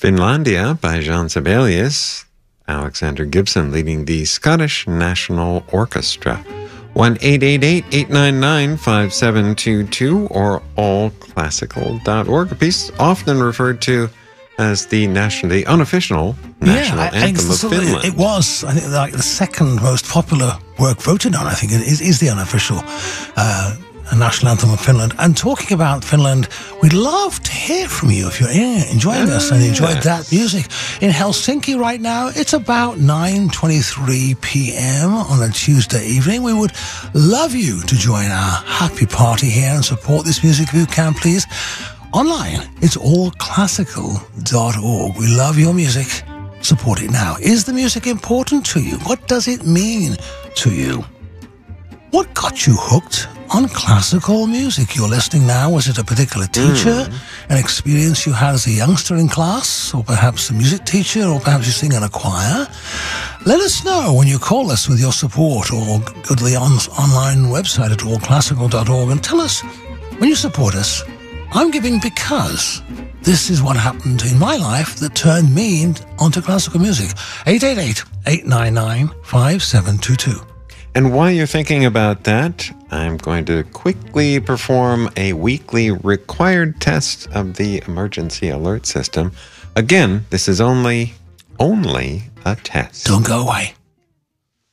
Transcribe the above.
Finlandia by Jean Sibelius. Alexander Gibson leading the Scottish National Orchestra. 1-888-899-5722 or allclassical.org. A piece often referred to as the unofficial national anthem of Finland. It was, I think, like the second most popular work voted on. I think it is the unofficial national anthem of Finland. And talking about Finland, we'd love to hear from you if you're enjoying us and enjoyed that music. In Helsinki right now, it's about 9:23 p.m. on a Tuesday evening. We would love you to join our happy party here and support this music if you can, please. Online, it's allclassical.org. We love your music. Support it now. Is the music important to you? What does it mean to you? What got you hooked on classical music? You're listening now. Was it a particular teacher, an experience you had as a youngster in class, or perhaps a music teacher, or perhaps you sing in a choir? Let us know when you call us with your support, or go to the online website at allclassical.org and tell us, when you support us, I'm giving because this is what happened in my life that turned me onto classical music. 888-899-5722. And while you're thinking about that, I'm going to quickly perform a weekly required test of the emergency alert system. Again, this is only a test. Don't go away.